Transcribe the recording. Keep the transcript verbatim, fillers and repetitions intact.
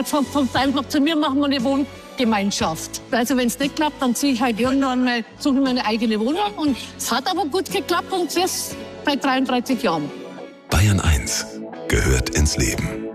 Dann sagt kommt einfach zu mir, machen wir eine Wohngemeinschaft. Also wenn es nicht klappt, dann ziehe ich halt irgendwann mal, suche ich mir eine eigene Wohnung. Und es hat aber gut geklappt und das seit dreiunddreißig Jahren. Bayern eins gehört ins Leben.